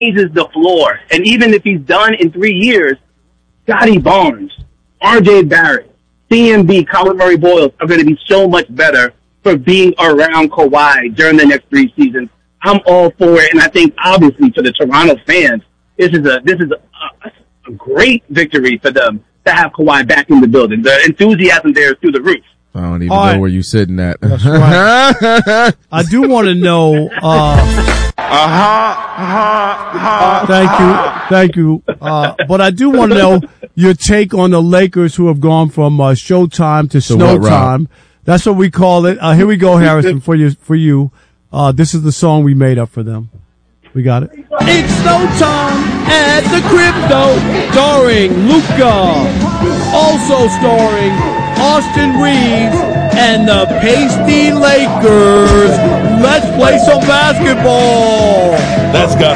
changes the floor. And even if he's done in 3 years, Scotty Barnes, R.J. Barrett, CMB, Colin Murray-Boyles are going to be so much better for being around Kawhi during the next 3 seasons. I'm all for it, and I think obviously for the Toronto fans, this is a great victory for them to have Kawhi back in the building. The enthusiasm there is through the roof. I don't even know where you're sitting at. That's right. I do want to know. Thank you. But I do want to know your take on the Lakers, who have gone from Showtime to Snow Time. That's what we call it. Here we go, Harrison, for you. This is the song we made up for them. We got it. It's Snow Time at the Crypto, starring Luca, also starring Austin Reeves and the Pasty Lakers. Let's play some basketball. That's got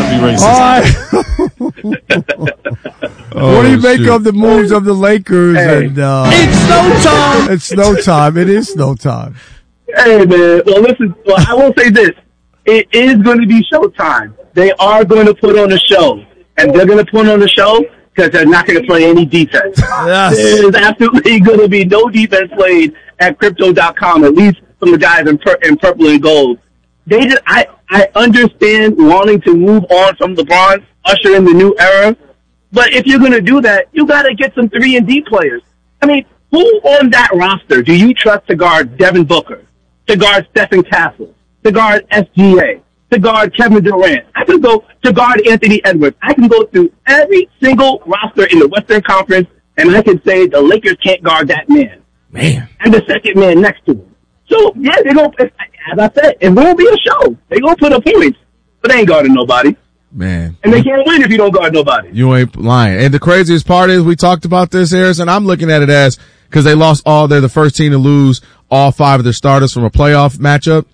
to be racist. What do you make of the moves of the Lakers? Hey. And it's Snow Time. It's Snow Time. It is Snow Time. Hey, man. Well, listen, I will say this. It is going to be Showtime. They are going to put on a show. And they're going to put on a show because they're not going to play any defense. Yes. There's absolutely going to be no defense played at Crypto.com, at least from the guys in purple and gold. I understand wanting to move on from LeBron, usher in the new era. But if you're going to do that, you got to get some 3-and-D players. I mean, who on that roster do you trust to guard Devin Booker, to guard Stephen Castle, to guard SGA, to guard Kevin Durant? I can go to guard Anthony Edwards. I can go through every single roster in the Western Conference, and I can say the Lakers can't guard that man. Man. And the second man next to him. So, yeah, they're going to, as I said, it will be a show. They're going to put up points, but they ain't guarding nobody. Man. And they can't win if you don't guard nobody. You ain't lying. And the craziest part is we talked about this, Harrison. I'm looking at it as because they lost they're the first team to lose all 5 of their starters from a playoff matchup.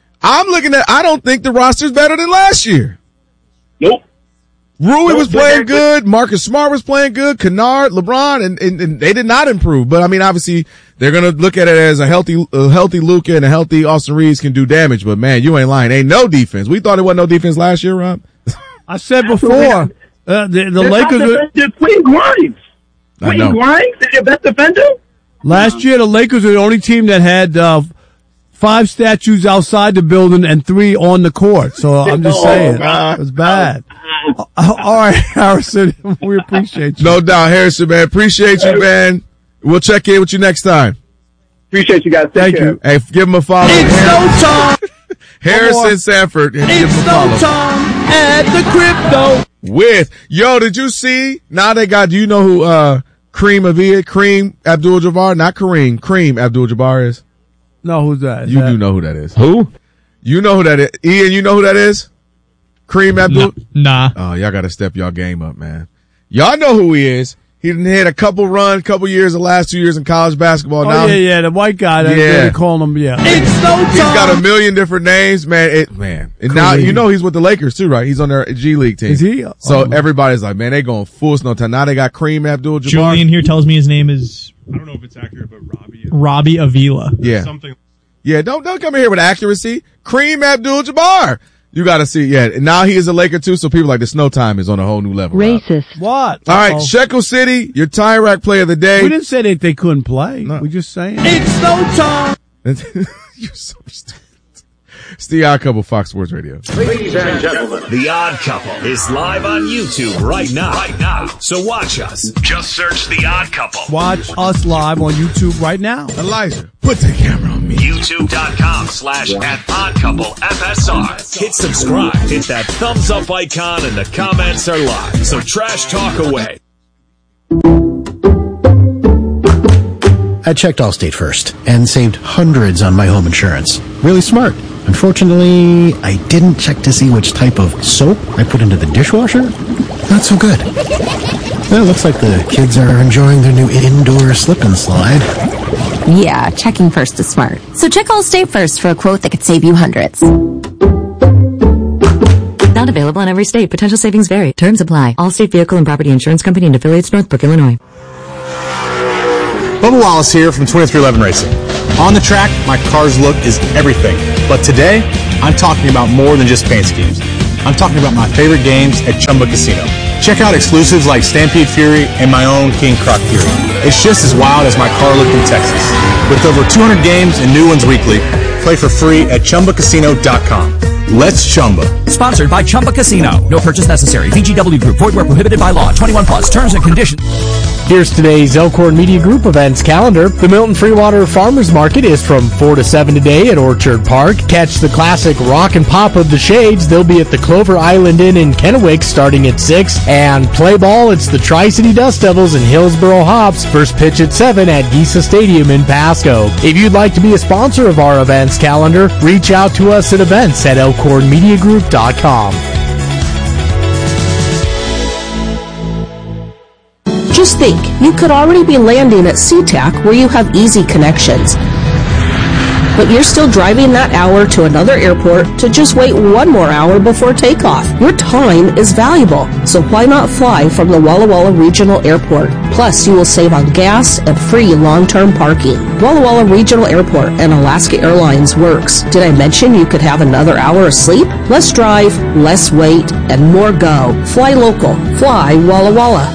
I don't think the roster's better than last year. Nope. Rui was playing good. Marcus Smart was playing good. Kennard, LeBron, and they did not improve. But I mean, obviously, they're going to look at it as a healthy Luka and a healthy Austin Reeves can do damage. But man, you ain't lying. Ain't no defense. We thought it wasn't no defense last year, Rob. I said before, the Lakers. Quinn Grimes. Quinn Grimes is your best defender? Last year, the Lakers were the only team that had 5 statues outside the building and 3 on the court. So I'm just saying, it was bad. All right, Harrison, we appreciate you. No doubt, Harrison, man. Appreciate you, man. We'll check in with you next time. Appreciate you guys. Thank you. Hey, give him a follow. It's no time. Harrison Sanford. It's no time at the Crypto. Did you see? Now they got, do you know who, Kareem Abdul-Jabbar? Not Kareem Abdul-Jabbar is? No, who's that? You do know who that is. Who? You know who that is. Ian, you know who that is? Kareem Abdul? Nah. Oh, y'all gotta step y'all game up, man. Y'all know who he is. He had a couple years, the last 2 years in college basketball. Oh, now, the white guy. They call him, It's no time. He's got a million different names, man. And now, you know he's with the Lakers too, right? He's on their G League team. Is he? So everybody's like, man, they going full Snow Time. Now they got Kareem Abdul-Jabbar. Julian here tells me his name is, I don't know if it's accurate, but Robbie Avila. Yeah. Yeah, don't come in here with accuracy. Kareem Abdul-Jabbar. You gotta see, yeah. And now he is a Laker too, so people like the Snow Time is on a whole new level. Racist. What? All right, Shekel City, your Time Rack player of the day. We didn't say that they couldn't play. No. We just saying. It's Snow Time. You're so stupid. It's the Odd Couple, Fox Sports Radio. Ladies and gentlemen, The Odd Couple is live on YouTube right now. So watch us. Just search The Odd Couple. Watch us live on YouTube right now. Elijah, put the camera on me. YouTube.com/@OddCoupleFSR. Hit subscribe. Hit that thumbs up icon and the comments are live. So trash talk away. I checked Allstate first and saved hundreds on my home insurance. Really smart. Unfortunately, I didn't check to see which type of soap I put into the dishwasher. Not so good. Well, it looks like the kids are enjoying their new indoor slip and slide. Yeah, checking first is smart. So check Allstate first for a quote that could save you hundreds. Not available in every state. Potential savings vary. Terms apply. Allstate Vehicle and Property Insurance Company and affiliates, Northbrook, Illinois. Bubba Wallace here from 2311 Racing. On the track, my car's look is everything. But today, I'm talking about more than just paint schemes. I'm talking about my favorite games at Chumba Casino. Check out exclusives like Stampede Fury and my own King Croc Fury. It's just as wild as my car looked in Texas. With over 200 games and new ones weekly, play for free at ChumbaCasino.com. Let's Chumba. Sponsored by Chumba Casino. No purchase necessary. VGW Group. Void where prohibited by law. 21 plus. Terms and conditions. Here's today's Elkhorn Media Group events calendar. The Milton Freewater Farmers Market is from 4 to 7 today at Orchard Park. Catch the classic Rock and Pop of the Shades. They'll be at the Clover Island Inn in Kennewick starting at 6. And play ball, it's the Tri-City Dust Devils and Hillsboro Hops. First pitch at 7 at Gisa Stadium in Pasco. If you'd like to be a sponsor of our events calendar, reach out to us at events at elkhornmediagroup.com. Just think, you could already be landing at SeaTac where you have easy connections. But you're still driving that hour to another airport to just wait one more hour before takeoff. Your time is valuable, so why not fly from the Walla Walla Regional Airport? Plus, you will save on gas and free long-term parking. Walla Walla Regional Airport and Alaska Airlines works. Did I mention you could have another hour of sleep? Less drive, less wait, and more go. Fly local. Fly Walla Walla.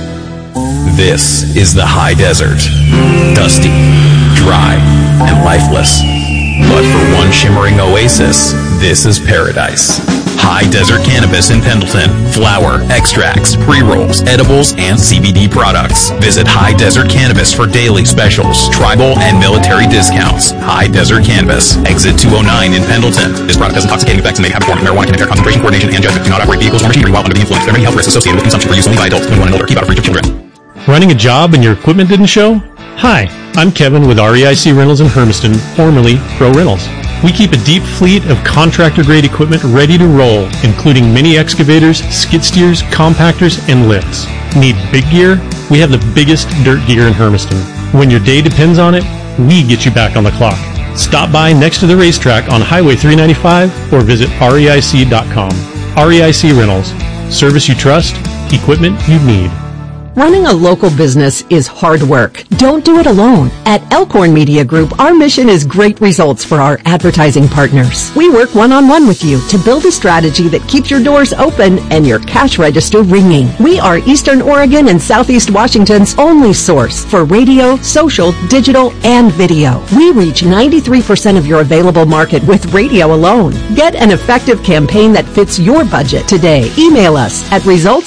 This is the high desert. Dusty, dry, and lifeless. But for one shimmering oasis, this is paradise. High Desert Cannabis in Pendleton. Flower, extracts, pre-rolls, edibles, and CBD products. Visit High Desert Cannabis for daily specials, tribal, and military discounts. High Desert Cannabis. Exit 209 in Pendleton. This product has intoxicating effects and may have a form of marijuana can impair concentration, coordination, and judgment. Do not operate vehicles or machinery while under the influence. There are many health risks associated with consumption for use only by adults 21 and older. Keep out of reach of children. Running a job and your equipment didn't show? Hi, I'm Kevin with REIC Rentals in Hermiston, formerly Pro Rentals. We keep a deep fleet of contractor-grade equipment ready to roll, including mini excavators, skid steers, compactors, and lifts. Need big gear? We have the biggest dirt gear in Hermiston. When your day depends on it, we get you back on the clock. Stop by next to the racetrack on Highway 395 or visit REIC.com. REIC Rentals. Service you trust, equipment you need. Running a local business is hard work. Don't do it alone. At Elkhorn Media Group, our mission is great results for our advertising partners. We work one-on-one with you to build a strategy that keeps your doors open and your cash register ringing. We are Eastern Oregon and Southeast Washington's only source for radio, social, digital, and video. We reach 93% of your available market with radio alone. Get an effective campaign that fits your budget today. Email us at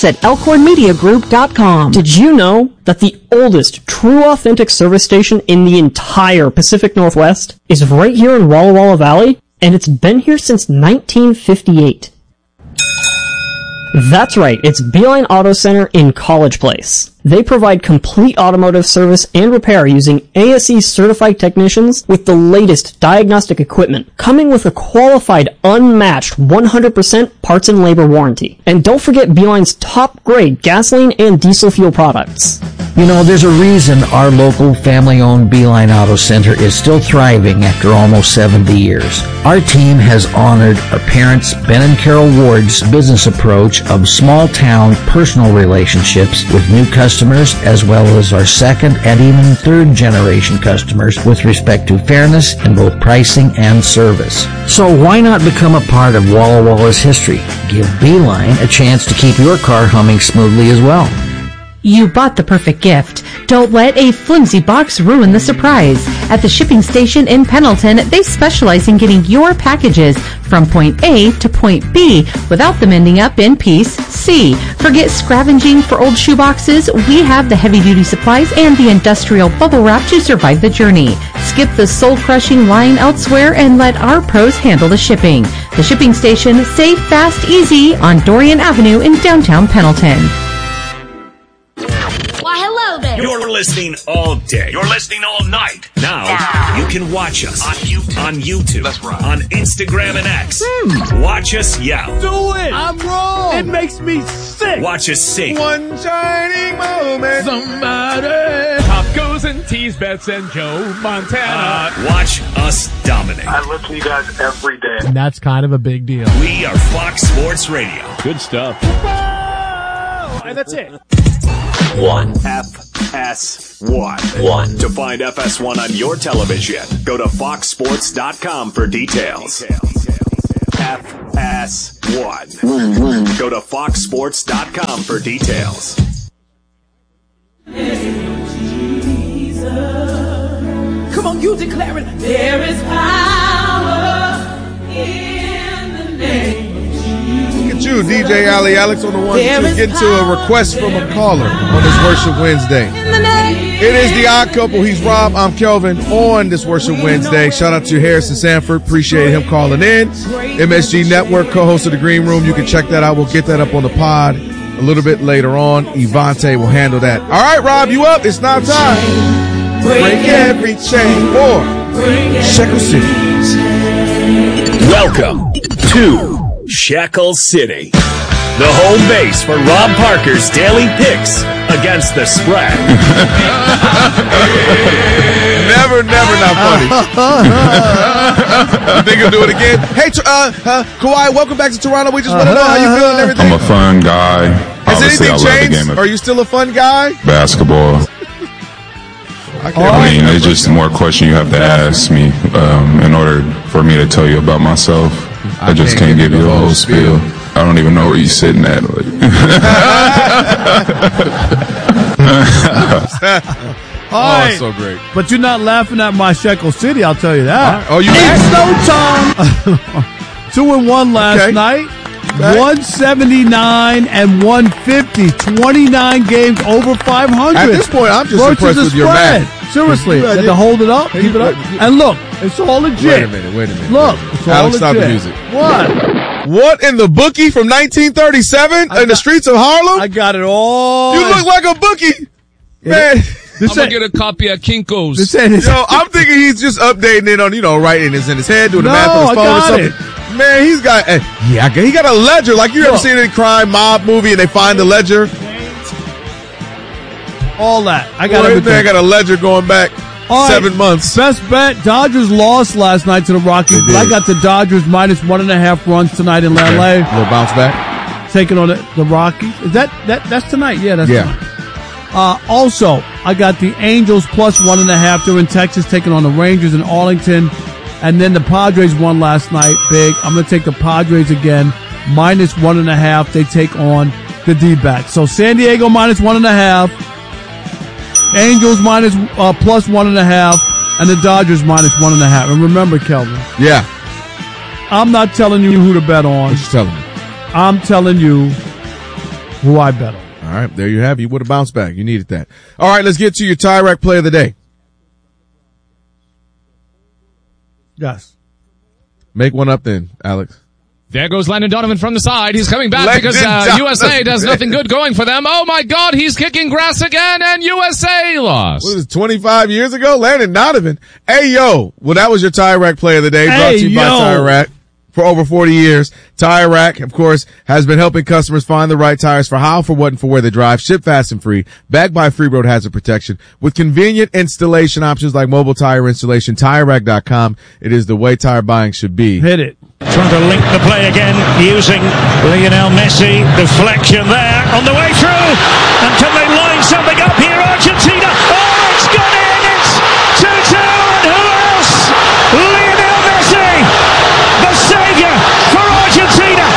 results@elkhornmediagroup.com. Did you know that the oldest true authentic service station in the entire Pacific Northwest is right here in Walla Walla Valley? And it's been here since 1958. That's right, it's Beeline Auto Center in College Place. They provide complete automotive service and repair using ASE certified technicians with the latest diagnostic equipment, coming with a qualified, unmatched 100% parts and labor warranty. And don't forget Beeline's top grade gasoline and diesel fuel products. You know, there's a reason our local family-owned Beeline Auto Center is still thriving after almost 70 years. Our team has honored our parents, Ben and Carol Ward's business approach of small-town personal relationships with new customers, as well as our second and even third-generation customers with respect to fairness in both pricing and service. So why not become a part of Walla Walla's history? Give Beeline a chance to keep your car humming smoothly as well. You bought the perfect gift. Don't let a flimsy box ruin the surprise. At the shipping station in Pendleton, they specialize in getting your packages from point A to point B without them ending up in piece C. Forget scavenging for old shoeboxes. We have the heavy-duty supplies and the industrial bubble wrap to survive the journey. Skip the soul-crushing line elsewhere and let our pros handle the shipping. The shipping station, safe, fast, easy on Dorian Avenue in downtown Pendleton. Why, hello there. You're listening all day. You're listening all night. Now you can watch us on YouTube. That's right. On Instagram and X. Watch us yell. Do it. I'm wrong. It makes me sick. Watch us sing. One shining moment. Somebody. Pop goes and tease Bets and Joe Montana. Watch us dominate. I listen to you guys every day. And that's kind of a big deal. We are Fox Sports Radio. Good stuff. And that's it. FS1. To find FS1 on your television, go to foxsports.com for details. FS1. one. Go to foxsports.com for details. Come on, you declare it. There is power in the name of Jesus. Look at you, DJ Ali Alex on the one to get to a request from a caller on this Worship Wednesday. It is the Odd Couple. He's Rob. I'm Kelvin on this Worship Wednesday. Shout out to Harrison Sanford. Appreciate him calling in. MSG Network, co-host of The Green Room. You can check that out. We'll get that up on the pod a little bit later on. Ivante will handle that. All right, Rob, you up? It's now time. Break every chain for Shekel City. Welcome to Shekel City, the home base for Rob Parker's daily picks against the spread. Never not funny. You think he'll do it again? Hey, Kawhi, welcome back to Toronto. We just want to know how you feel and everything. I'm a fun guy. Has Obviously, anything I love the changed? game of Are you still a fun guy? basketball. I mean, it's just more question you have to ask me in order for me to tell you about myself. I just can't give you the whole spiel. I don't even know where you're sitting at. Oh, so great. But you're not laughing at my Shekel City, I'll tell you that. Oh, you It's no time. 2-1 last night. 179 and 150. 29 games over 500. At this point, I'm just impressed with your math. Seriously, you had to hold it up, keep it up. And look, it's all legit. Wait a minute. Look, it's all Alex, legit. stop the music. What? What in the bookie from 1937 in the streets of Harlem? I got it all. You look like a bookie. Man. I'm going to get a copy of Kinko's. Yo, I'm thinking he's just updating it on, writing this in his head, doing the math on his phone or something. Man, he's got, he got a ledger. Like you ever seen a crime mob movie and they find the ledger? All that. I got everything. I got a ledger going back 7 months. Best bet. Dodgers lost last night to the Rockies, but I got the Dodgers minus 1.5 runs tonight in LA. A little bounce back. Taking on the Rockies. Is that's tonight? Yeah, that's tonight. Also, I got the Angels plus 1.5. They're in Texas taking on the Rangers in Arlington. And then the Padres won last night, big. I'm going to take the Padres again, minus 1.5. They take on the D-backs. So San Diego minus 1.5. Angels minus plus 1.5. And the Dodgers minus 1.5. And remember, Kelvin. Yeah. I'm not telling you who to bet on. What you telling me? I'm telling you who I bet on. All right, there you have it. You would have bounced back. You needed that. All right, let's get to your Tyrek play of the day. Yes. Make one up then, Alex. There goes Landon Donovan from the side. He's coming back because USA does nothing good going for them. Oh, my God, he's kicking grass again, and USA lost. What is it, 25 years ago? Landon Donovan. Hey, yo. Well, that was your Tyrek play of the day, brought to you by Tyrek. For over 40 years, Tire Rack, of course, has been helping customers find the right tires for how, for what, and for where they drive. Ship fast and free. Backed by free road hazard protection. With convenient installation options like mobile tire installation. TireRack.com. It is the way tire buying should be. Hit it. Trying to link the play again using Lionel Messi. Deflection there on the way through. And can they line something up here? Argentina. Oh, it's gone in. It's 2-2. And who else? Lionel Messi. The savior for Argentina.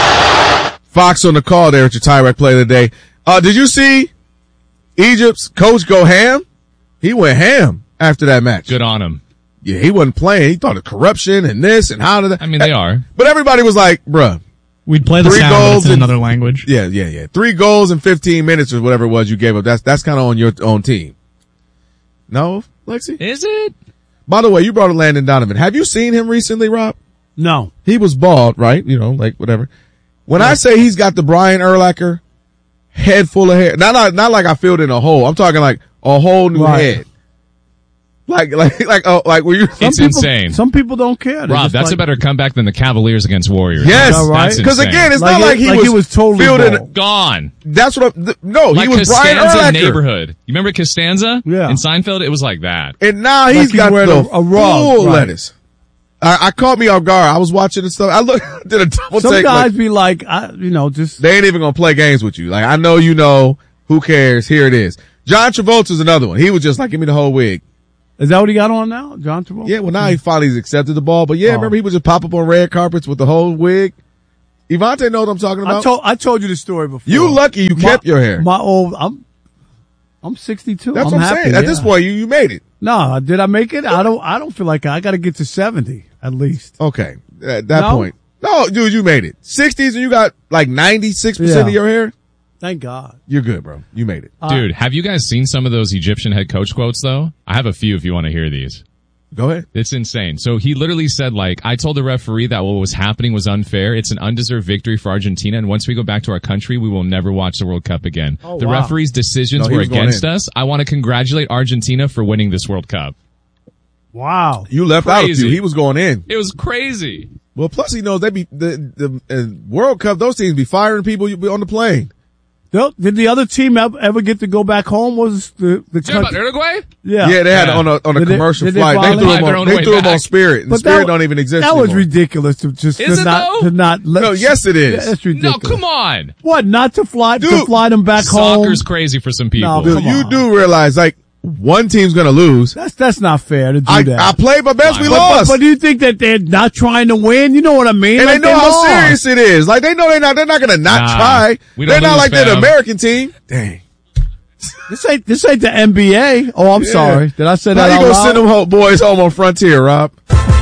Fox on the call there at your Tyrek play of the day. Did you see Egypt's coach go ham? He went ham after that match. Good on him. Yeah, he wasn't playing. He thought of corruption and this and how did that. I mean, they are. But everybody was like, bruh. We'd play the sound, but it's in another language. Yeah. 3 goals in 15 minutes or whatever it was you gave up. That's kind of on your own team. No, Lexi? Is it? By the way, you brought up Landon Donovan. Have you seen him recently, Rob? No. He was bald, right? Like whatever. When I say he's got the Brian Urlacher head full of hair, not like I filled in a hole. I'm talking like a whole new head. Like were you? It's insane. Some people don't care. Rob, that's a better comeback than the Cavaliers against Warriors. Yes, right? Because again, it's not like he was totally gone. That's what. He like was Brian Costanza Urlacher. Neighborhood. You remember Costanza? Yeah. In Seinfeld, it was like that. And now he's got the a rug, full right. lettuce. I caught me off guard. I was watching and stuff. I did a double Some take. guys be like, just. They ain't even gonna play games with you. Like, I know you know. Who cares? Here it is. John Travolta's another one. He was just like, give me the whole wig. Is that what he got on now, John Travolta? Yeah, well now he finally accepted the ball. But yeah, remember he would just pop up on red carpets with the whole wig. Evante knows what I'm talking about. I told you the story before. You lucky you kept your hair. I'm 62. That's what I'm saying. At this point, you made it. No, did I make it? I don't feel like I got to get to 70 at least. Okay, at that point. No, dude, you made it. 60s and you got like 96% of your hair. Thank God. You're good, bro. You made it. Dude, have you guys seen some of those Egyptian head coach quotes though? I have a few if you want to hear these. Go ahead. It's insane. So he literally said, like, I told the referee that what was happening was unfair. It's an undeserved victory for Argentina. And once we go back to our country, we will never watch the World Cup again. The referee's decisions were against us. I want to congratulate Argentina for winning this World Cup. Wow. You left out a few. He was going in. It was crazy. Well, plus he knows the World Cup, those teams be firing people on the plane. Did the other team ever get to go back home? Was the about Uruguay? Yeah. Yeah, they had on a commercial flight. They threw them on Spirit. And Spirit don't even exist That anymore. was ridiculous to just Is to it not though? to not let. No, yes it is. That's ridiculous. No, come on. What? Not to fly them back home? Soccer's crazy for some people. No, Dude, you do realize like one team's gonna lose. That's not fair to do that. I played my best. We lost. But do you think that they're not trying to win? You know what I mean? And like they know how lost. serious it is. Like they know they're not gonna try. They're not like they're the American team. Dang. This ain't the NBA. Oh, I'm sorry. Did I say that? How you gonna send them boys home on Frontier, Rob?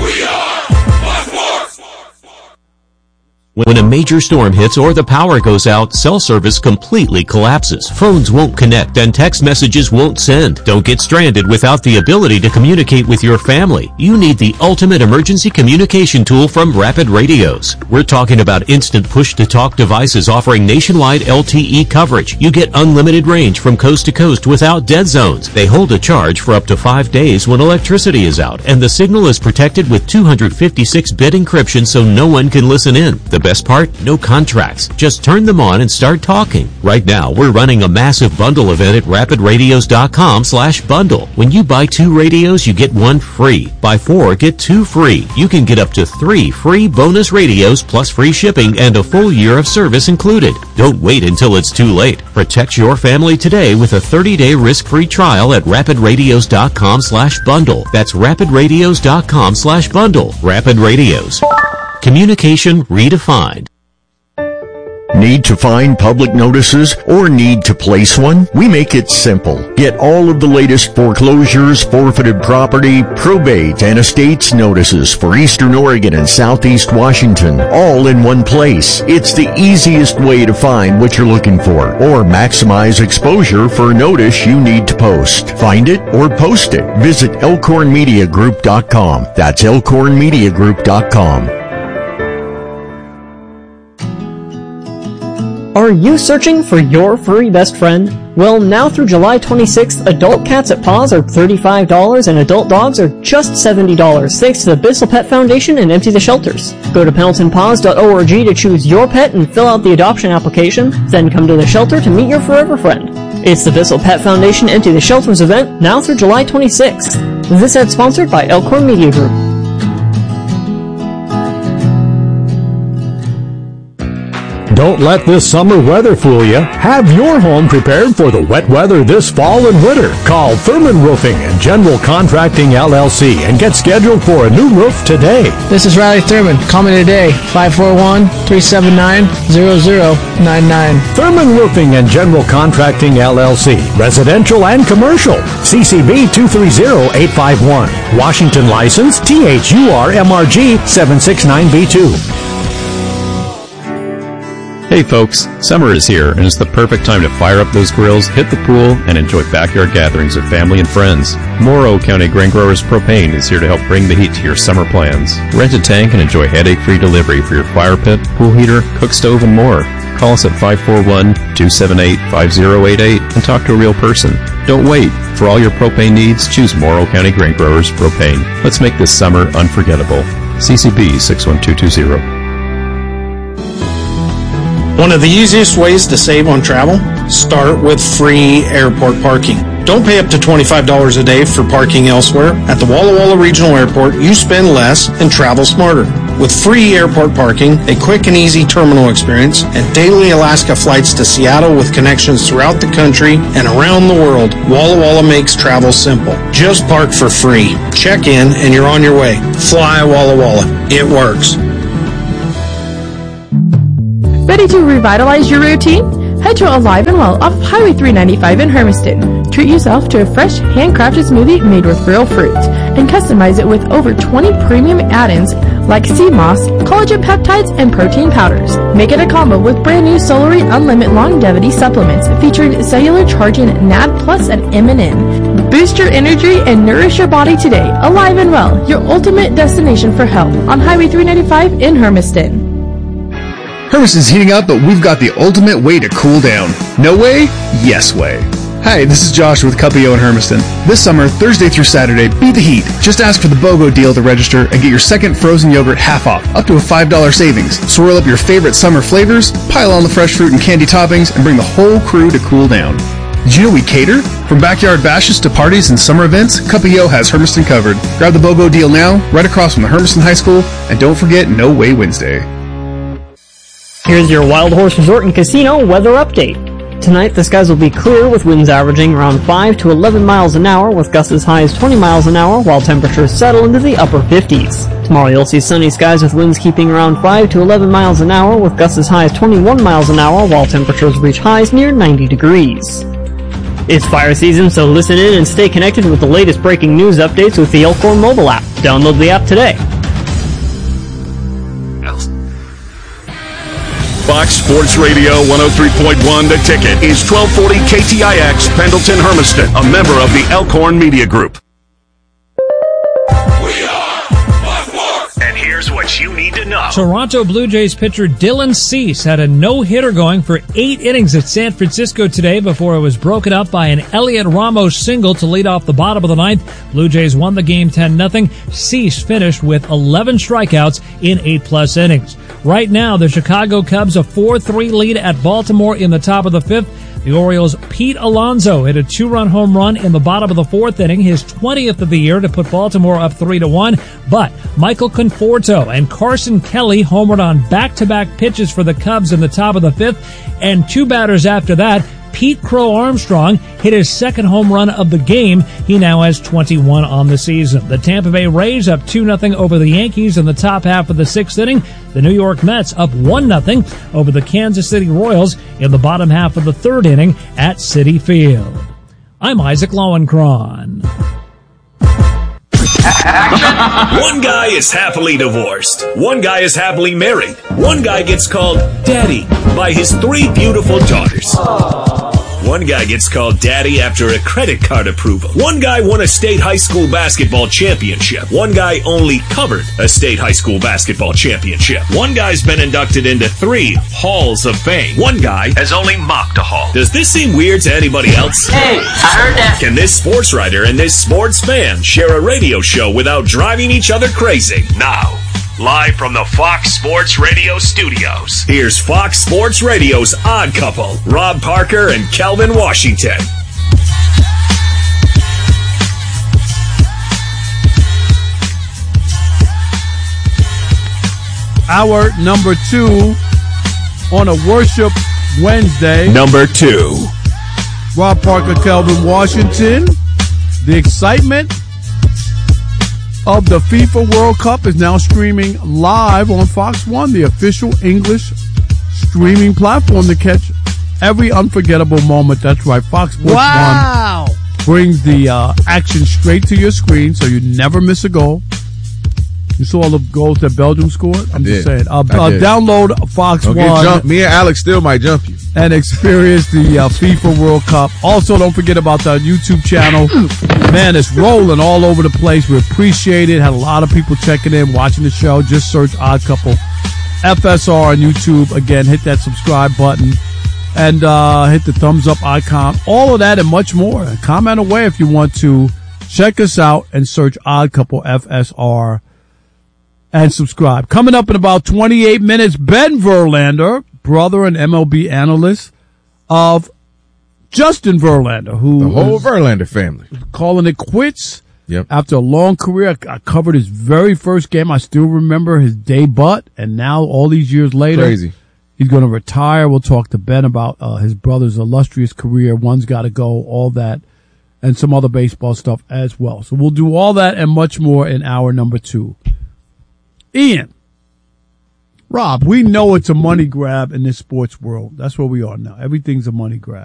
When a major storm hits or the power goes out, cell service completely collapses. Phones won't connect and text messages won't send. Don't get stranded without the ability to communicate with your family. You need the ultimate emergency communication tool from Rapid Radios. We're talking about instant push-to-talk devices offering nationwide LTE coverage. You get unlimited range from coast to coast without dead zones. They hold a charge for up to 5 days when electricity is out, and the signal is protected with 256-bit encryption so no one can listen in. The best part? No contracts. Just turn them on and start talking. Right now, we're running a massive bundle event at rapidradios.com/bundle. When you buy 2 radios, you get 1 free. Buy 4, get 2 free. You can get up to 3 free bonus radios plus free shipping and a full year of service included. Don't wait until it's too late. Protect your family today with a 30-day risk-free trial at rapidradios.com/bundle. That's rapidradios.com/bundle. Rapid Radios. Communication redefined. Need to find public notices or need to place one? We make it simple. Get all of the latest foreclosures, forfeited property, probate, and estates notices for Eastern Oregon and Southeast Washington, all in one place. It's the easiest way to find what you're looking for or maximize exposure for a notice you need to post. Find it or post it. Visit elkhornmediagroup.com. That's elkhornmediagroup.com. Are you searching for your furry best friend? Well, now through July 26th, adult cats at Paws are $35 and adult dogs are just $70, thanks to the Bissell Pet Foundation and Empty the Shelters. Go to PendletonPaws.org to choose your pet and fill out the adoption application, then come to the shelter to meet your forever friend. It's the Bissell Pet Foundation Empty the Shelters event, now through July 26th. This ad sponsored by Elkhorn Media Group. Don't let this summer weather fool you. Have your home prepared for the wet weather this fall and winter. Call Thurman Roofing and General Contracting LLC and get scheduled for a new roof today. This is Riley Thurman. Call me today, 541-379-0099. Thurman Roofing and General Contracting LLC. Residential and commercial. CCB 230851. Washington license THURMRG 769B2. Hey folks, summer is here and it's the perfect time to fire up those grills, hit the pool, and enjoy backyard gatherings with family and friends. Morrow County Grain Growers Propane is here to help bring the heat to your summer plans. Rent a tank and enjoy headache-free delivery for your fire pit, pool heater, cook stove, and more. Call us at 541-278-5088 and talk to a real person. Don't wait. For all your propane needs, choose Morrow County Grain Growers Propane. Let's make this summer unforgettable. CCB 61220. One of the easiest ways to save on travel? Start with free airport parking. Don't pay up to $25 a day for parking elsewhere. At the Walla Walla Regional Airport, you spend less and travel smarter. With free airport parking, a quick and easy terminal experience, and daily Alaska flights to Seattle with connections throughout the country and around the world, Walla Walla makes travel simple. Just park for free. Check in and you're on your way. Fly Walla Walla. It works. Ready to revitalize your routine? Head to Alive and Well off of Highway 395 in Hermiston. Treat yourself to a fresh, handcrafted smoothie made with real fruit and customize it with over 20 premium add-ins like sea moss, collagen peptides, and protein powders. Make it a combo with brand new Solary Unlimited Longevity supplements featuring cellular charging, NAD Plus, and MNN. Boost your energy and nourish your body today. Alive and Well, your ultimate destination for health on Highway 395 in Hermiston. Hermiston's heating up, but we've got the ultimate way to cool down. No way? Yes way. Hi, this is Josh with Cuppio in Hermiston. This summer, Thursday through Saturday, beat the heat. Just ask for the BOGO deal to register and get your second frozen yogurt half off, up to a $5 savings. Swirl up your favorite summer flavors, pile on the fresh fruit and candy toppings, and bring the whole crew to cool down. Did you know we cater? From backyard bashes to parties and summer events, Cuppio has Hermiston covered. Grab the BOGO deal now, right across from the Hermiston High School, and don't forget No Way Wednesday. Here's your Wild Horse Resort and Casino weather update. Tonight, the skies will be clear with winds averaging around 5 to 11 miles an hour with gusts as high as 20 miles an hour while temperatures settle into the upper 50s. Tomorrow, you'll see sunny skies with winds keeping around 5 to 11 miles an hour with gusts as high as 21 miles an hour while temperatures reach highs near 90 degrees. It's fire season, so listen in and stay connected with the latest breaking news updates with the Elkhorn mobile app. Download the app today. Fox Sports Radio 103.1 The Ticket is 1240 KTIX Pendleton Hermiston, a member of the Elkhorn Media Group. And here's what you need to know. Toronto Blue Jays pitcher Dylan Cease had a no-hitter going for 8 innings at San Francisco today before it was broken up by an Elliot Ramos single to lead off the bottom of the ninth. Blue Jays won the game 10-0. Cease finished with 11 strikeouts in 8+ innings. Right now, the Chicago Cubs a 4-3 lead at Baltimore in the top of the 5th. The Orioles' Pete Alonso hit a 2-run home run in the bottom of the 4th inning, his 20th of the year, to put Baltimore up 3-1. But Michael Conforto and Carson Kelly homered on back-to-back pitches for the Cubs in the top of the 5th. And 2 batters after that, Pete Crow Armstrong hit his second home run of the game. He now has 21 on the season. The Tampa Bay Rays up 2-0 over the Yankees in the top half of the 6th inning. The New York Mets up 1-0 over the Kansas City Royals in the bottom half of the 3rd inning at Citi Field. I'm Isaac Lowenkron. One guy is happily divorced. One guy is happily married. One guy gets called Daddy by his 3 beautiful daughters. One guy gets called Daddy after a credit card approval. One guy won a state high school basketball championship. One guy only covered a state high school basketball championship. One guy's been inducted into 3 halls of fame. One guy has only mocked a hall. Does this seem weird to anybody else? Hey, I heard that. Can this sports writer and this sports fan share a radio show without driving each other crazy? Now, live from the Fox Sports Radio studios, here's Fox Sports Radio's Odd Couple, Rob Parker and Kelvin Washington. Hour number 2 on a Worship Wednesday. Number 2. Rob Parker, Kelvin Washington. The excitement of the FIFA World Cup is now streaming live on Fox One, the official English streaming platform to catch every unforgettable moment. That's right, Fox Sports 1 brings the action straight to your screen, so you never miss a goal. You saw all the goals that Belgium scored? I'm just saying. Download Fox One. Me and Alex still might jump you. And experience the FIFA World Cup. Also, don't forget about the YouTube channel. Man, it's rolling all over the place. We appreciate it. Had a lot of people checking in, watching the show. Just search Odd Couple FSR on YouTube. Again, hit that subscribe button and hit the thumbs up icon. All of that and much more. Comment away if you want to. Check us out and search Odd Couple FSR and subscribe. Coming up in about 28 minutes, Ben Verlander, brother and MLB analyst of Justin Verlander, who the whole Verlander family calling it quits. Yep. After a long career, I covered his very first game. I still remember his debut, and now all these years later, crazy. He's going to retire. We'll talk to Ben about his brother's illustrious career. One's got to go, all that, and some other baseball stuff as well. So we'll do all that and much more in hour number 2. Ian, Rob, we know it's a money grab in this sports world. That's where we are now. Everything's a money grab.